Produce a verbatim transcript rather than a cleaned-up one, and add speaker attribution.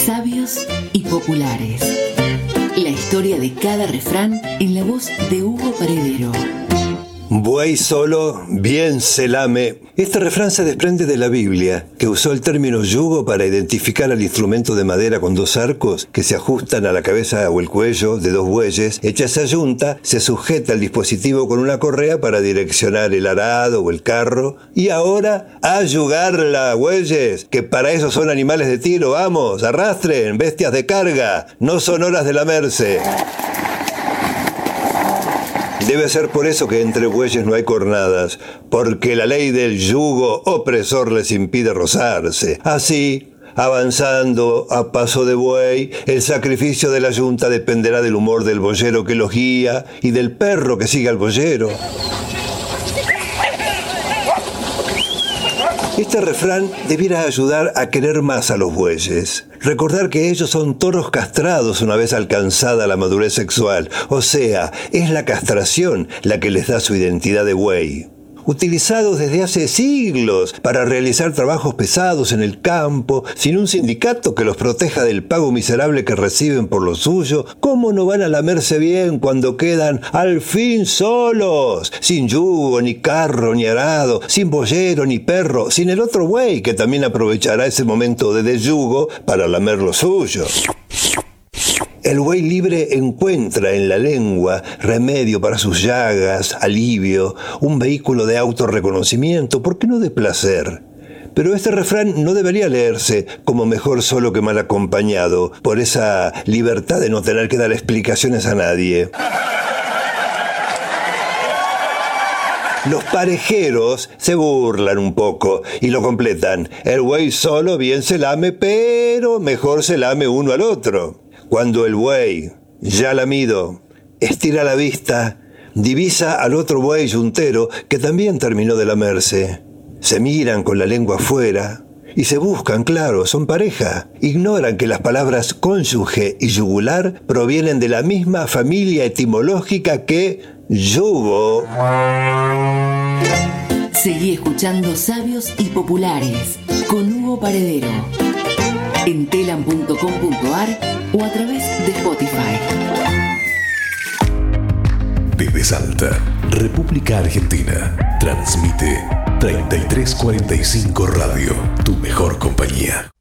Speaker 1: Sabios y populares. La historia de cada refrán en la voz de Hugo Paredero.
Speaker 2: Buey solo, bien se lame. Este refrán se desprende de la Biblia, que usó el término yugo para identificar al instrumento de madera con dos arcos que se ajustan a la cabeza o el cuello de dos bueyes. Hecha esa yunta, se sujeta el dispositivo con una correa para direccionar el arado o el carro. Y ahora, a yugarla, bueyes, que para eso son animales de tiro. Vamos, arrastren, bestias de carga, no son horas de lamerse. Debe ser por eso que entre bueyes no hay cornadas, porque la ley del yugo opresor les impide rozarse. Así, avanzando a paso de buey, el sacrificio de la yunta dependerá del humor del boyero que los guía y del perro que sigue al boyero. Este refrán debiera ayudar a querer más a los bueyes. Recordar que ellos son toros castrados una vez alcanzada la madurez sexual. O sea, es la castración la que les da su identidad de buey. Utilizados desde hace siglos para realizar trabajos pesados en el campo, sin un sindicato que los proteja del pago miserable que reciben por lo suyo, ¿cómo no van a lamerse bien cuando quedan al fin solos? Sin yugo, ni carro, ni arado, sin boyero, ni perro, sin el otro buey que también aprovechará ese momento de desyugo para lamer lo suyo. El buey libre encuentra en la lengua remedio para sus llagas, alivio, un vehículo de autorreconocimiento, ¿por qué no de placer? Pero este refrán no debería leerse como mejor solo que mal acompañado, por esa libertad de no tener que dar explicaciones a nadie. Los parejeros se burlan un poco y lo completan. El buey solo bien se lame, pero mejor se lame uno al otro. Cuando el buey, ya lamido, estira la vista, divisa al otro buey yuntero que también terminó de lamerse. Se miran con la lengua afuera y se buscan, claro, son pareja. Ignoran que las palabras cónyuge y yugular provienen de la misma familia etimológica que yugo.
Speaker 1: Seguí escuchando Sabios y Populares con Hugo Paredero en telam punto com punto ar o a través de Spotify.
Speaker 3: Desde Salta, República Argentina, transmite treinta y tres cuarenta y cinco Radio, tu mejor compañía.